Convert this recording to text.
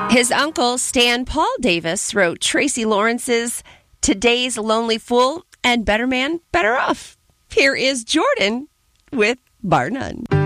His uncle, Stan Paul Davis, wrote Tracy Lawrence's Today's Lonely Fool and Better Man, Better Off. Here is Jordan with Bar None.